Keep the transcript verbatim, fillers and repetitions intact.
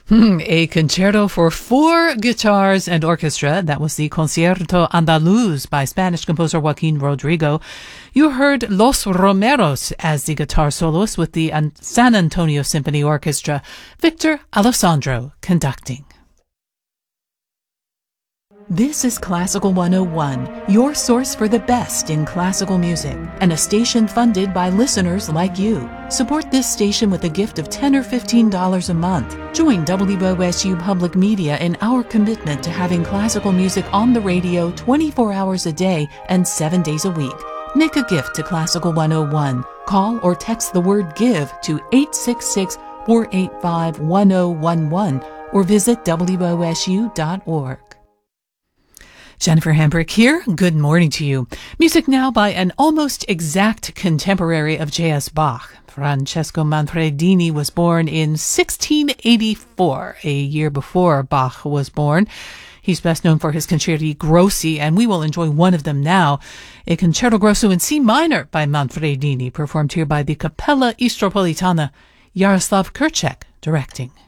Hmm, a concerto for four guitars and orchestra. That was the Concierto Andaluz by Spanish composer Joaquin Rodrigo. You heard Los Romeros as the guitar soloist with the San Antonio Symphony Orchestra. Victor Alessandro conducting. This is Classical one oh one, your source for the best in classical music, and a station funded by listeners like you. Support this station with a gift of ten dollars or fifteen dollars a month. Join W O S U Public Media in our commitment to having classical music on the radio twenty-four hours a day and seven days a week. Make a gift to Classical one oh one. Call or text the word GIVE to eight six six, four eight five, one oh one one or visit W O S U dot org. Jennifer Hambrick here. Good morning to you. Music now by an almost exact contemporary of J S. Bach. Francesco Manfredini was born in sixteen eighty-four, a year before Bach was born. He's best known for his concerti grossi, and we will enjoy one of them now. A concerto grosso in C minor by Manfredini, performed here by the Capella Istropolitana. Jaroslav Kurczak directing.